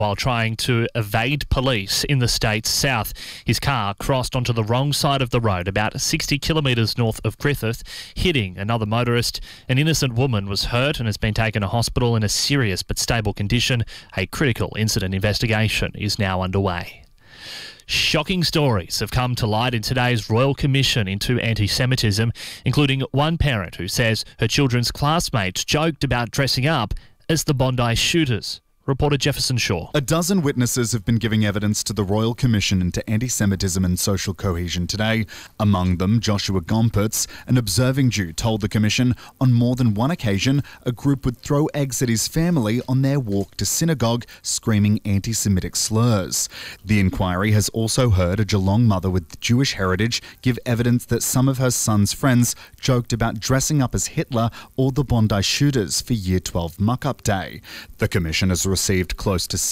while trying to evade police in the state's south. His car crossed onto the wrong side of the road about 60 kilometres north of Griffith, hitting another motorist. An innocent woman was hurt and has been taken to hospital in a serious but stable condition. A critical incident investigation is now underway. Shocking stories have come to light in today's Royal Commission into Anti-Semitism, including one parent who says her children's classmates joked about dressing up as the Bondi shooters. Reporter Jefferson Shaw. A dozen witnesses have been giving evidence to the Royal Commission into Anti-Semitism and Social Cohesion today. Among them, Joshua Gompertz, an observing Jew, told the Commission on more than one occasion a group would throw eggs at his family on their walk to synagogue, screaming anti-Semitic slurs. The inquiry has also heard a Geelong mother with Jewish heritage give evidence that some of her son's friends joked about dressing up as Hitler or the Bondi shooters for Year 12 muck-up day. The Commission has received close to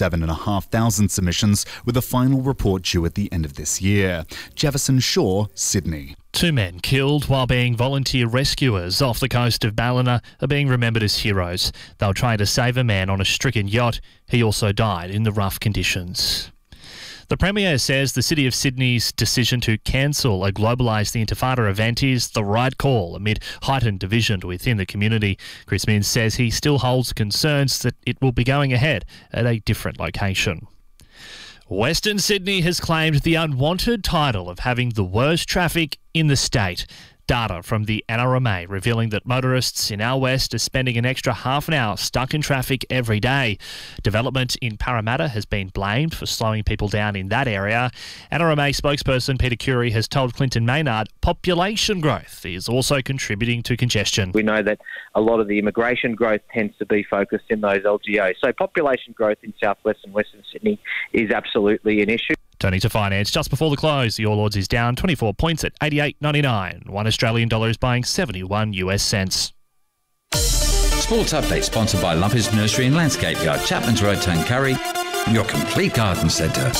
7,500 submissions, with a final report due at the end of this year. Jefferson Shaw, Sydney. 2 men killed while being volunteer rescuers off the coast of Ballina are being remembered as heroes. They were trying to save a man on a stricken yacht. He also died in the rough conditions. The Premier says the City of Sydney's decision to cancel a Globalise the Intifada event is the right call amid heightened division within the community. Chris Minns says he still holds concerns that it will be going ahead at a different location. Western Sydney has claimed the unwanted title of having the worst traffic in the state. Data from the NRMA revealing that motorists in our west are spending an extra half an hour stuck in traffic every day. Development in Parramatta has been blamed for slowing people down in that area. NRMA spokesperson Peter Curry has told Clinton Maynard population growth is also contributing to congestion. We know that a lot of the immigration growth tends to be focused in those LGOs. So population growth in southwest and western Sydney is absolutely an issue. Turning to finance, just before the close, the All Ords is down 24 points at 88.99. $1 Australian is buying 71 US cents. Sports Update sponsored by Lumpers Nursery and Landscape Yard, Chapman's Road, Tuncurry, your complete garden centre.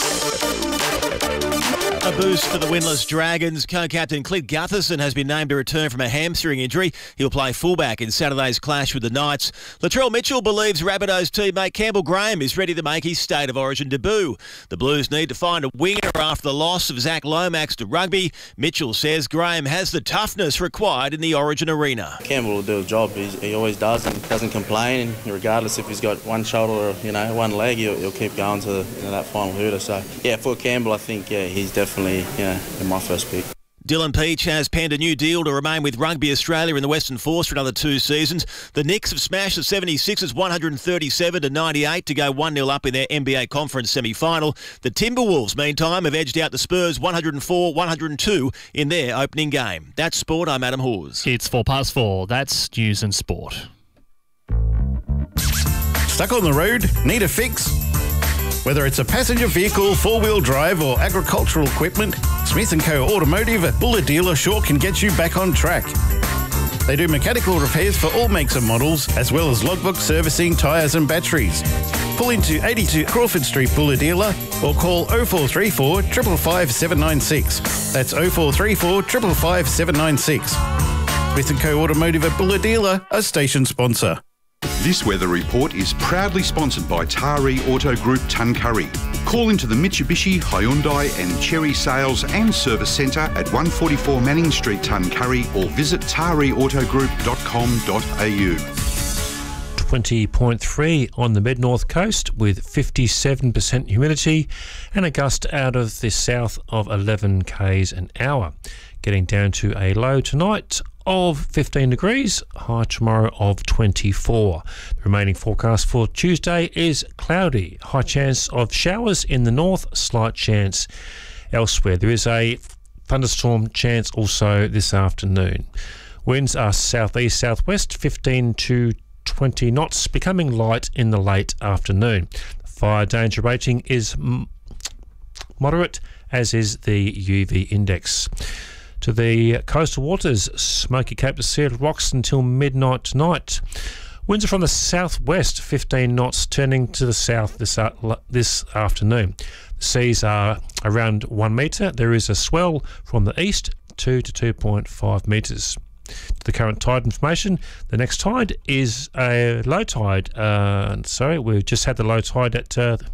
A boost for the winless Dragons. Co-captain Clint Gutherson has been named to return from a hamstring injury. He'll play fullback in Saturday's clash with the Knights. Latrell Mitchell believes Rabbitohs teammate Campbell Graham is ready to make his State of Origin debut. The Blues need to find a winger after the loss of Zach Lomax to rugby. Mitchell says Graham has the toughness required in the Origin arena. Campbell will do a job. He always does and doesn't complain. And regardless if he's got one shoulder or one leg, he'll keep going to that final hooter. So yeah, for Campbell, I think he's definitely in my first pick. Dylan Peach has penned a new deal to remain with Rugby Australia in the Western Force for another 2 seasons. The Knicks have smashed the 76ers 137-98 to go 1-0 up in their NBA Conference semi-final. The Timberwolves, meantime, have edged out the Spurs 104-102 in their opening game. That's sport. I'm Adam Hawes. It's 4:04. That's news and sport. Stuck on the road? Need a fix? Whether it's a passenger vehicle, four-wheel drive or agricultural equipment, Smith & Co Automotive at Buller Dealer sure can get you back on track. They do mechanical repairs for all makes and models, as well as logbook servicing, tyres and batteries. Pull into 82 Crawford Street Buller Dealer or call 0434 555 796. That's 0434 555 796. Smith & Co Automotive at Buller Dealer, a station sponsor. This weather report is proudly sponsored by Taree Auto Group Tuncurry. Call into the Mitsubishi, Hyundai and Chery Sales and Service Centre at 144 Manning Street, Tuncurry, or visit tareautogroup.com.au. 20.3 on the mid-north coast with 57% humidity and a gust out of the south of 11 k's an hour. Getting down to a low tonight of 15 degrees, high tomorrow of 24. The remaining forecast for Tuesday is cloudy, high chance of showers in the north, slight chance elsewhere. There is a thunderstorm chance also this afternoon. Winds are southeast southwest, 15 to 20 knots, becoming light in the late afternoon. The fire danger rating is moderate, as is the UV index. To the coastal waters, Smoky Cape to Sealed Rocks until midnight tonight. Winds are from the southwest, 15 knots, turning to the south this afternoon. The seas are around 1 metre. There is a swell from the east, 2 to 2.5 metres. The current tide information. The next tide is a low tide. We've just had the low tide at